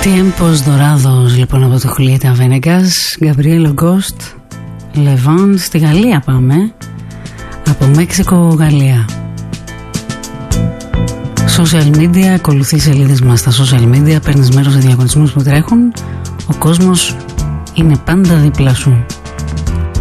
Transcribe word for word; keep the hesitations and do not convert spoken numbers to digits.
Tiempos Dorados λοιπόν από το Julieta Venegas, Gabriel Ghost, Levant. Στη Γαλλία πάμε. Από Μέξικο, Γαλλία. Social media, ακολουθεί σελίδες μας στα social media, παίρνεις μέρος σε διαγωνισμούς που τρέχουν. Ο κόσμος είναι πάντα δίπλα σου.